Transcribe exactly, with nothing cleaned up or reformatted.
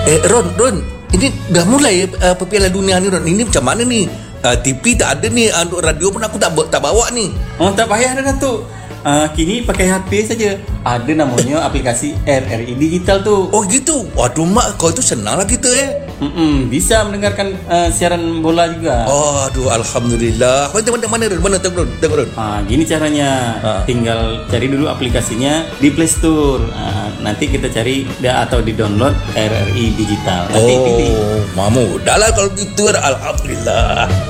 Eh Ron, Ron, ini dah mulai uh, Piala Dunia ni Ron. Ini macam mana ni? Uh, T V tak ada ni, uh, untuk radio pun aku tak tak bawa ni. Oh, tak payah dah Datuk. Uh, kini pakai H P saja. Ada namanya aplikasi R R I Digital tu. Oh gitu. Waduh mak, kau tu senang lah kita eh. Mm-mm, bisa mendengarkan uh, siaran bola juga. Oh, aduh alhamdulillah. Kau tengok mana Ron? Mana tengok Ron? Tengok Ron. Ah, gini caranya. Ha. Tinggal cari dulu aplikasinya di Play Store. Ah, nanti kita cari dia atau di download R R I Digital. Nanti pilih. Oh, mamu. Dah lah kalau gitu alhamdulillah.